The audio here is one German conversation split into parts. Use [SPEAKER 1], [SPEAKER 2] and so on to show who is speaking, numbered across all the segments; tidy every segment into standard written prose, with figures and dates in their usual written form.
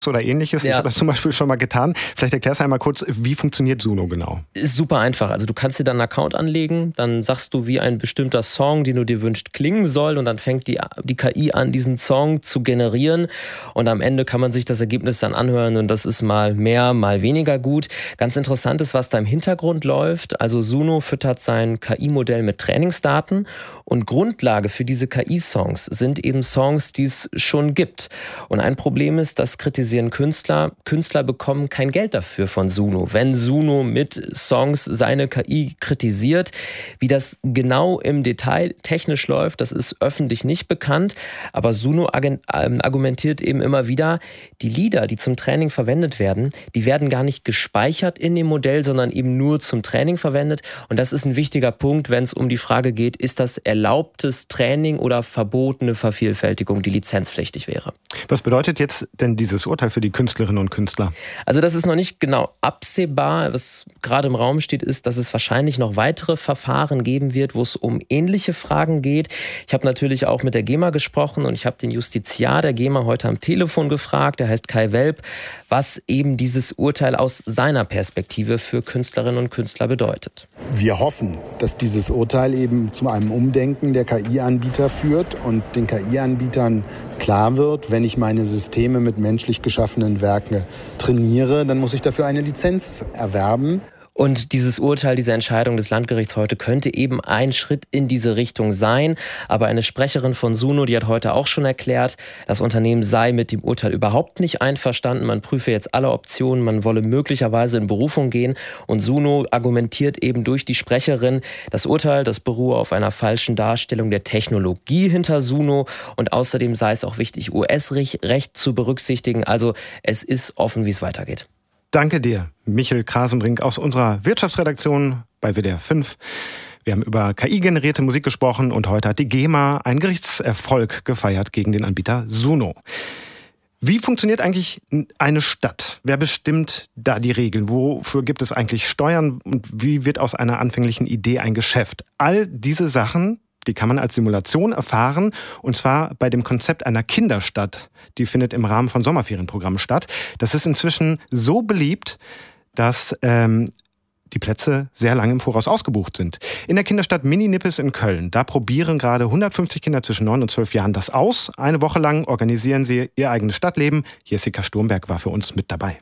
[SPEAKER 1] oder ähnliches. Ja. Ich habe das zum Beispiel schon mal getan. Vielleicht erklärst du einmal kurz, wie funktioniert Suno genau?
[SPEAKER 2] Ist super einfach. Also du kannst dir dann einen Account anlegen, dann sagst du, wie ein bestimmter Song, den du dir wünschst, klingen soll und dann fängt die KI an, diesen Song zu generieren und am Ende kann man sich das Ergebnis dann anhören und das ist mal mehr, mal weniger gut. Ganz interessant ist, was da im Hintergrund läuft. Also Suno füttert sein KI-Modell mit Trainingsdaten und Grundlage für diese KI-Songs sind eben Songs, die es schon gibt. Und ein Problem ist, dass Künstler bekommen kein Geld dafür von Suno. Wenn Suno mit Songs seine KI kritisiert, wie das genau im Detail technisch läuft, das ist öffentlich nicht bekannt. Aber Suno argumentiert eben immer wieder, die Lieder, die zum Training verwendet werden, die werden gar nicht gespeichert in dem Modell, sondern eben nur zum Training verwendet. Und das ist ein wichtiger Punkt, wenn es um die Frage geht, ist das erlaubtes Training oder verbotene Vervielfältigung, die lizenzpflichtig wäre.
[SPEAKER 1] Was bedeutet jetzt denn dieses Urteil für die Künstlerinnen und Künstler?
[SPEAKER 2] Also das ist noch nicht genau absehbar. Was gerade im Raum steht, ist, dass es wahrscheinlich noch weitere Verfahren geben wird, wo es um ähnliche Fragen geht. Ich habe natürlich auch mit der GEMA gesprochen und ich habe den Justiziar der GEMA heute am Telefon gefragt, der heißt Kai Welp, was eben dieses Urteil aus seiner Perspektive für Künstlerinnen und Künstler bedeutet.
[SPEAKER 3] Wir hoffen, dass dieses Urteil eben zu einem Umdenken der KI-Anbieter führt und den KI-Anbietern klar wird, wenn ich meine Systeme mit menschlich geschaffenen Werken trainiere, dann muss ich dafür eine Lizenz erwerben.
[SPEAKER 2] Und dieses Urteil, diese Entscheidung des Landgerichts heute könnte eben ein Schritt in diese Richtung sein. Aber eine Sprecherin von Suno, die hat heute auch schon erklärt, das Unternehmen sei mit dem Urteil überhaupt nicht einverstanden. Man prüfe jetzt alle Optionen, man wolle möglicherweise in Berufung gehen. Und Suno argumentiert eben durch die Sprecherin, das Urteil, das beruhe auf einer falschen Darstellung der Technologie hinter Suno. Und außerdem sei es auch wichtig, US-Recht zu berücksichtigen. Also es ist offen, wie es weitergeht.
[SPEAKER 1] Danke dir, Michel Krasenbrink aus unserer Wirtschaftsredaktion bei WDR 5. Wir haben über KI-generierte Musik gesprochen und heute hat die GEMA einen Gerichtserfolg gefeiert gegen den Anbieter Suno. Wie funktioniert eigentlich eine Stadt? Wer bestimmt da die Regeln? Wofür gibt es eigentlich Steuern? Und wie wird aus einer anfänglichen Idee ein Geschäft? All diese Sachen, die kann man als Simulation erfahren, und zwar bei dem Konzept einer Kinderstadt. Die findet im Rahmen von Sommerferienprogrammen statt. Das ist inzwischen so beliebt, dass die Plätze sehr lange im Voraus ausgebucht sind. In der Kinderstadt Mini-Nippes in Köln, da probieren gerade 150 Kinder zwischen 9 und 12 Jahren das aus. Eine Woche lang organisieren sie ihr eigenes Stadtleben. Jessica Sturmberg war für uns mit dabei.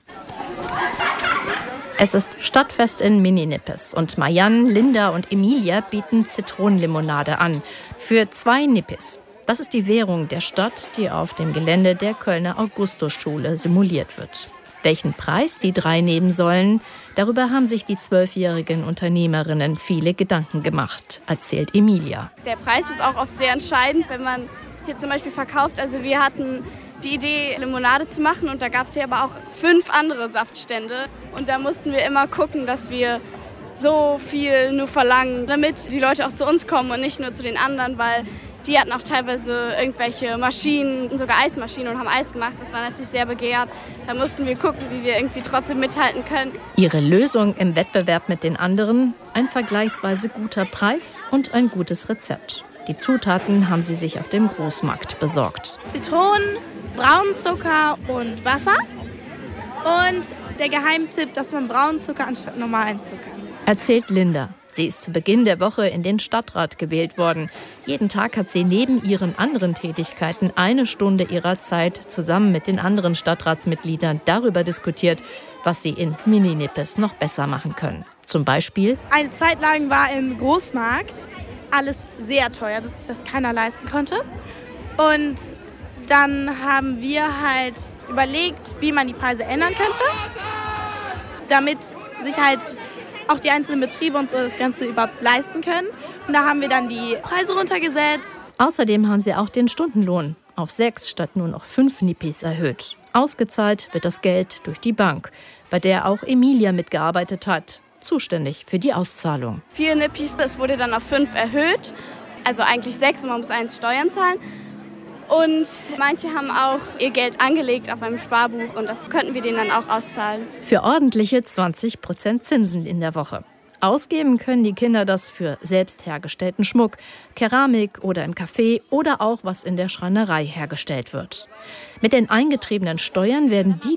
[SPEAKER 4] Es ist Stadtfest in Mini-Nippes und Marianne, Linda und Emilia bieten Zitronenlimonade an. Für 2 Nippes. Das ist die Währung der Stadt, die auf dem Gelände der Kölner Augustusschule simuliert wird. Welchen Preis die 3 nehmen sollen, darüber haben sich die 12-jährigen Unternehmerinnen viele Gedanken gemacht, erzählt Emilia.
[SPEAKER 5] Der Preis ist auch oft sehr entscheidend, wenn man hier zum Beispiel verkauft. Also wir hatten die Idee, Limonade zu machen und da gab es hier aber auch 5 andere Saftstände. Und da mussten wir immer gucken, dass wir so viel nur verlangen, damit die Leute auch zu uns kommen und nicht nur zu den anderen, weil die hatten auch teilweise irgendwelche Maschinen, sogar Eismaschinen und haben Eis gemacht. Das war natürlich sehr begehrt. Da mussten wir gucken, wie wir irgendwie trotzdem mithalten können.
[SPEAKER 4] Ihre Lösung im Wettbewerb mit den anderen? Ein vergleichsweise guter Preis und ein gutes Rezept. Die Zutaten haben sie sich auf dem Großmarkt besorgt.
[SPEAKER 6] Zitronen, Braunzucker und Wasser. Und der Geheimtipp, dass man Braunzucker anstatt normalen Zucker nimmt.
[SPEAKER 4] Erzählt Linda. Sie ist zu Beginn der Woche in den Stadtrat gewählt worden. Jeden Tag hat sie neben ihren anderen Tätigkeiten 1 Stunde ihrer Zeit zusammen mit den anderen Stadtratsmitgliedern darüber diskutiert, was sie in Mini-Nippes noch besser machen können. Zum Beispiel:
[SPEAKER 6] Eine Zeit lang war im Großmarkt alles sehr teuer, dass sich das keiner leisten konnte. Und dann haben wir halt überlegt, wie man die Preise ändern könnte, damit sich halt auch die einzelnen Betriebe und so das Ganze überhaupt leisten können. Und da haben wir dann die Preise runtergesetzt.
[SPEAKER 4] Außerdem haben sie auch den Stundenlohn auf 6 statt nur noch 5 Nippes erhöht. Ausgezahlt wird das Geld durch die Bank, bei der auch Emilia mitgearbeitet hat, zuständig für die Auszahlung.
[SPEAKER 5] 4 Nippes, es wurde dann auf 5 erhöht, also eigentlich 6 und man muss 1 Steuern zahlen. Und manche haben auch ihr Geld angelegt auf einem Sparbuch und das könnten wir denen dann auch auszahlen.
[SPEAKER 4] Für ordentliche 20% Zinsen in der Woche. Ausgeben können die Kinder das für selbst hergestellten Schmuck, Keramik oder im Café oder auch was in der Schreinerei hergestellt wird. Mit den eingetriebenen Steuern werden die